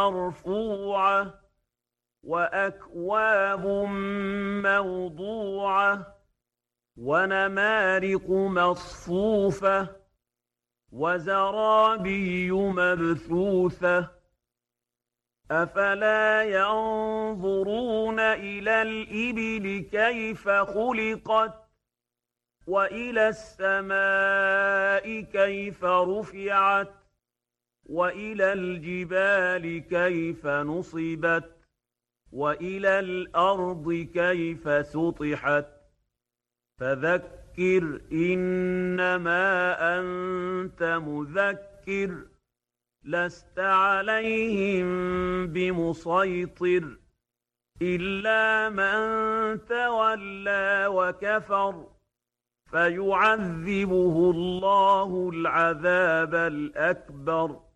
مرفوعة وأكواب موضوعة ونمارق مصفوفة وزرابي مبثوثة أفلا ينظرون إلى الإبل كيف خلقت وإلى السماء كيف رفعت وإلى الجبال كيف نصبت وإلى الأرض كيف سطحت فذكر إنما أنت مذكر لست عليهم بمسيطر إلا من تولى وكفر فيعذبه الله العذاب الأكبر